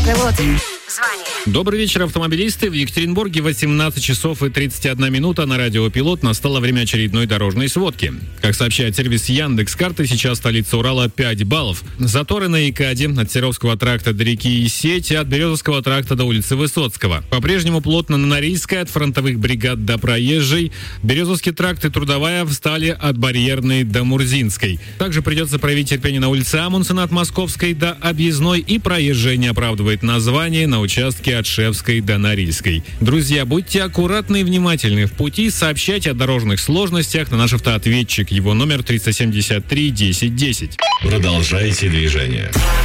Автопилот. Добрый вечер, автомобилисты. В Екатеринбурге 18 часов и 31 минута на радио «Пилот» настало время очередной дорожной сводки. Как сообщает сервис Яндекс.Карты, сейчас столица Урала 5 баллов. Заторы на ИКАДе от Серовского тракта до реки Исеть и от Березовского тракта до улицы Высоцкого. По-прежнему плотно на Норильской, от фронтовых бригад до Проезжей. Березовский тракт и Трудовая встали от Барьерной до Мурзинской. Также придется проявить терпение на улице Амундсена от Московской до Объездной, и Проезжая не оправдывает название на участке от Шевской до Норильской. Друзья, будьте аккуратны и внимательны в пути, сообщайте о дорожных сложностях на наш автоответчик. Его номер 373 10 10. Продолжайте движение.